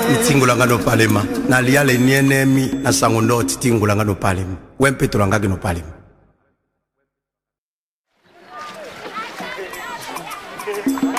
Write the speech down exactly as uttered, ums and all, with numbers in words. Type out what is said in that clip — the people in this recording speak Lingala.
Nitingulanga no palema. Na liale nienemi na sangondo titingulanga no palema. Wempe tolanga no palema. Thank you.